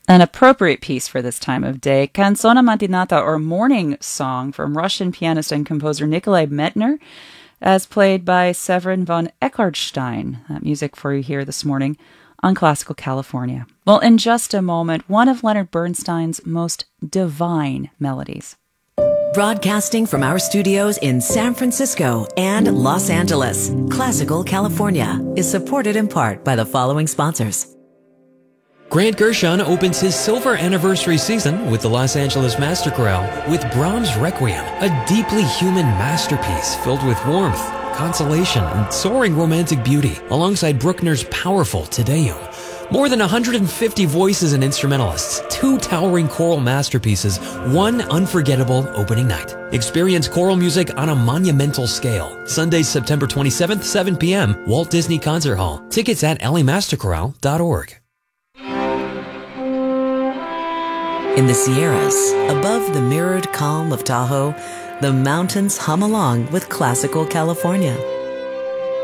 An appropriate piece for this time of day, Canzone Mattinata, or Morning Song, from Russian pianist and composer Nikolai Medtner, as played by Severin von Eckartstein. That music for you here this morning on Classical California. Well, in just a moment, one of Leonard Bernstein's most divine melodies. Broadcasting from our studios in San Francisco and Los Angeles, Classical California is supported in part by the following sponsors. Grant Gershon opens his silver anniversary season with the Los Angeles Master Chorale with Brahms' Requiem, a deeply human masterpiece filled with warmth, consolation, and soaring romantic beauty, alongside Bruckner's powerful Te Deum. More than 150 voices and instrumentalists, 2 towering choral masterpieces, 1 unforgettable opening night. Experience choral music on a monumental scale. Sunday, September 27th, 7 p.m., Walt Disney Concert Hall. Tickets at lamasterchorale.org. In the Sierras, above the mirrored calm of Tahoe, the mountains hum along with Classical California.